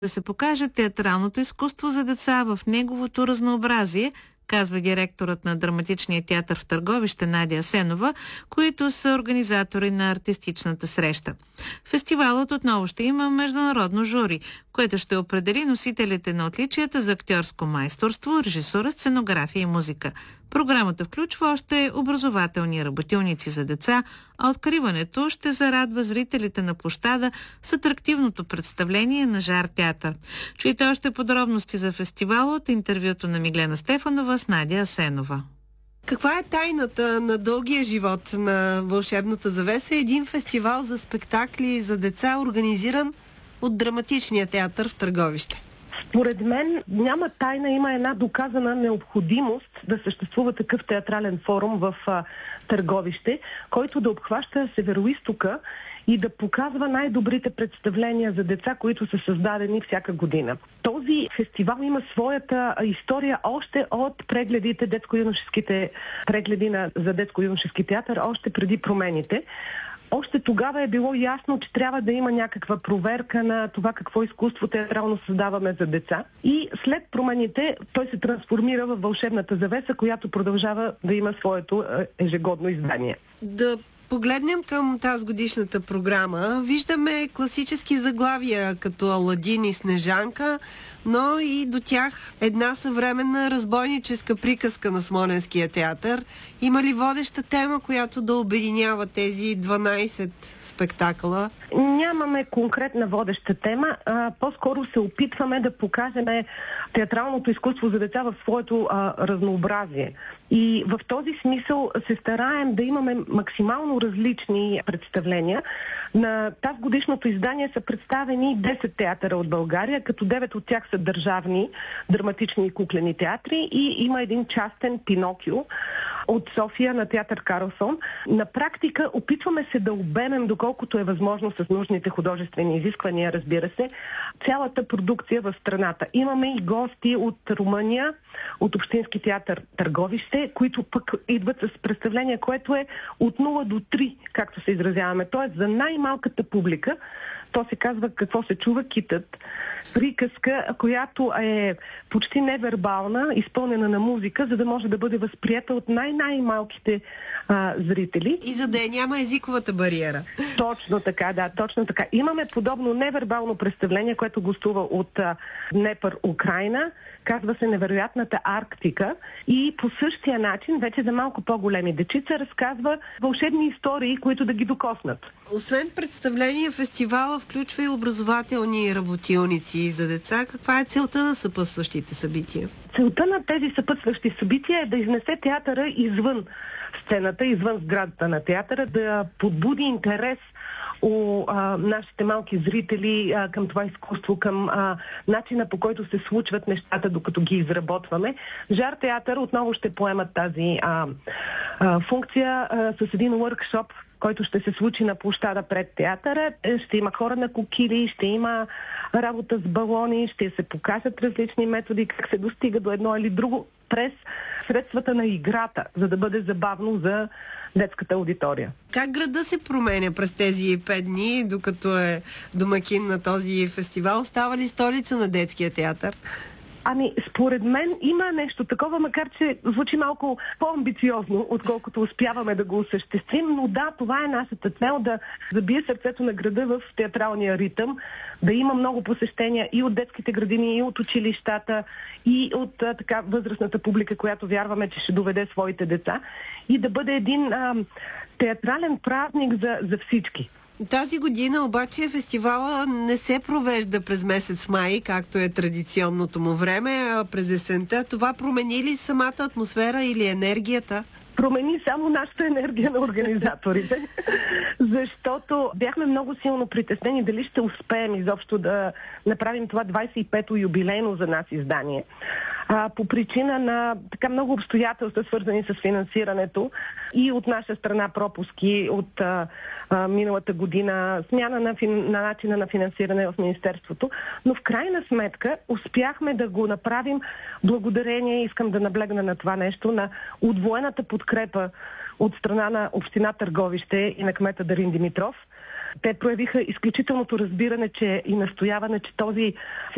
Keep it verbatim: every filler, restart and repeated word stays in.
да се покаже театралното изкуство за деца в неговото разнообразие, казва директорът на Драматичния театър в Търговище Надя Асенова, които са организатори на артистичната среща. Фестивалът отново ще има международно жури, което ще определи носителите на отличията за актьорско майсторство, режисура, сценография и музика. Програмата включва още образователни работилници за деца, а откриването ще зарадва зрителите на площада с атрактивното представление на Жар театър. Чуйте още подробности за фестивала от интервюто на Миглена Стефанова с Надя Асенова. Каква е тайната на дългия живот на Вълшебната завеса? Един фестивал за спектакли за деца, организиран от Драматичния театър в Търговище. Според мен няма тайна, има една доказана необходимост да съществува такъв театрален форум в а, Търговище, който да обхваща Североизтока и да показва най-добрите представления за деца, които са създадени всяка година. Този фестивал има своята история още от прегледите, детско-юношеските прегледи на, за детско-юношески театър, още преди промените. Още тогава е било ясно, че трябва да има някаква проверка на това какво изкуство театрално създаваме за деца. И след промените той се трансформира в Вълшебната завеса, която продължава да има своето ежегодно издание. Да погледнем към тази годишната програма. Виждаме класически заглавия, като Аладин и Снежанка, но и до тях една съвременна разбойническа приказка на Смолянския театър. Има ли водеща тема, която да обединява тези дванайсет спектакъла? Нямаме конкретна водеща тема, а по-скоро се опитваме да покажем театралното изкуство за деца в своето а, разнообразие. И в този смисъл се стараем да имаме максимално различни представления. На тази годишното издание са представени десет театъра от България, като девет от тях са държавни драматични и куклени театри и има един частен Пинокио от София на театър Карлсон. На практика опитваме се да обемем, доколкото е възможно с нужните художествени изисквания, разбира се, цялата продукция в страната. Имаме и гости от Румъния, от Общински театър Търговище, които пък идват с представление, което е от нула до три, както се изразяваме. Тоест за най-малката публика, то се казва "Какво се чува китът", приказка, която е почти невербална, изпълнена на музика, за да може да бъде възприета от най-най-малките а, зрители. И за да няма езиковата бариера. Точно така, да, точно така. Имаме подобно невербално представление, което гостува от а, Днепър, Украйна. Казва се "Невероятната Арктика" и по същия начин, вече за малко по-големи дечица, разказва вълшебни истории, които да ги докоснат. Освен представление, фестивала включва и образователни работилници за деца. Каква е целта на съпътстващите събития? Целта на тези съпътстващи събития е да изнесе театъра извън сцената, извън сградата на театъра, да подбуди интерес у а, нашите малки зрители а, към това изкуство, към а, начина, по който се случват нещата, докато ги изработваме. Жар театър отново ще поемат тази а, а, функция а, с един workshop, който ще се случи на площада пред театъра. Ще има хора на кокили, ще има работа с балони, ще се покажат различни методи, как се достига до едно или друго през средствата на играта, за да бъде забавно за детската аудитория. Как града се променя през тези пет дни, докато е домакин на този фестивал? Става ли столица на детския театър? Ами, според мен има нещо такова, макар че звучи малко по-амбициозно, отколкото успяваме да го осъществим, но да, това е нашата цел, да забие сърцето на града в театралния ритъм, да има много посещения и от детските градини, и от училищата, и от а, така възрастната публика, която вярваме, че ще доведе своите деца, и да бъде един а, театрален празник за, за всички. Тази година обаче фестивала не се провежда през месец май, както е традиционното му време, а през есента. Това промени ли самата атмосфера или енергията? Промени само нашата енергия на организаторите, защото бяхме много силно притеснени дали ще успеем изобщо да направим това двайсет и пето юбилейно за нас издание. А, по причина на така много обстоятелства, свързани с финансирането и от наша страна пропуски от а, а, миналата година, смяна на, фин... на начина на финансиране в Министерството, но в крайна сметка успяхме да го направим благодарение, искам да наблегна на това нещо, на удвоената подкрепа от страна на община Търговище и на кмета Дарин Димитров. Те проявиха изключителното разбиране, че и настояване, че този